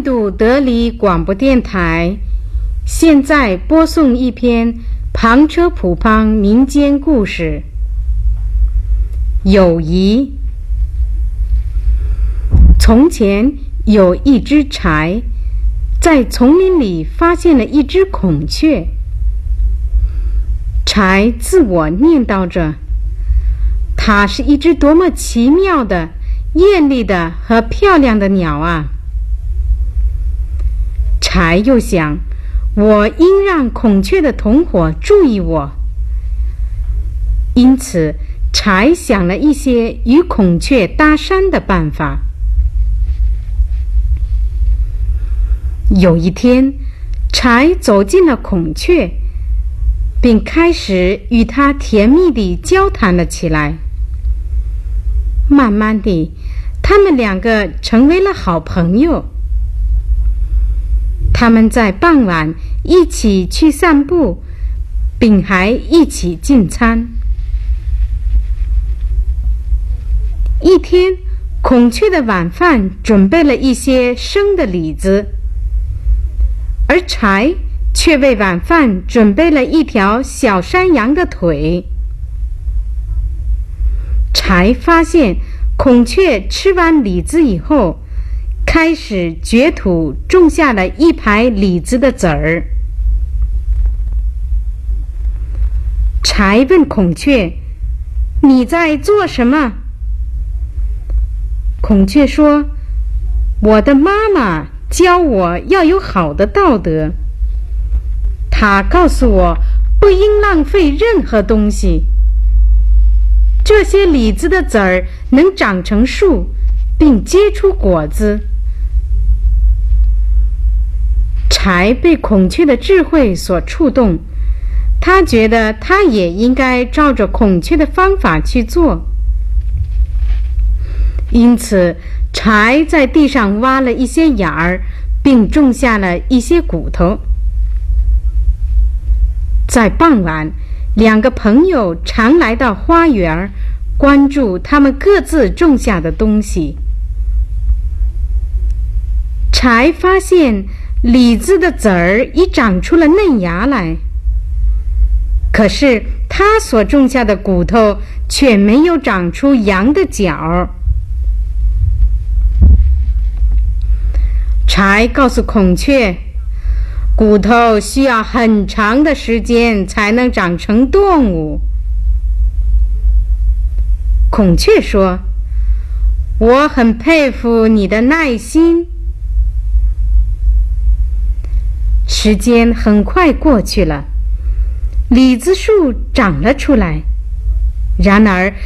印度德里广播电台现在播送一篇旁遮普邦民间故事。友谊。从前有一只柴，在丛林里发现了一只孔雀。柴自我念叨着，它是一只多么奇妙的、艳丽的和漂亮的鸟啊！柴又想，我应让孔雀的同伙注意我。因此，柴想了一些与孔雀搭讪的办法。有一天，柴走进了孔雀，并开始与它甜蜜地交谈了起来。慢慢地，他们两个成为了好朋友。他们在傍晚一起去散步，并还一起进餐。一天，孔雀的晚饭准备了一些生的李子，而柴却为晚饭准备了一条小山羊的腿。柴发现孔雀吃完李子以后，开始掘土种下了一排李子的籽儿。柴问孔雀：“你在做什么？”孔雀说：“我的妈妈教我要有好的道德。她告诉我不应浪费任何东西。这些李子的籽儿能长成树，并结出果子。”柴被孔雀的智慧所触动，他觉得他也应该照着孔雀的方法去做。因此，柴在地上挖了一些眼儿，并种下了一些骨头。在傍晚，两个朋友常来到花园，关注他们各自种下的东西。柴发现李子的籽儿已长出了嫩芽来，可是他所种下的骨头却没有长出羊的角。柴告诉孔雀，骨头需要很长的时间才能长成动物。孔雀说：“我很佩服你的耐心。”时间很快过去了，李子树长了出来，然而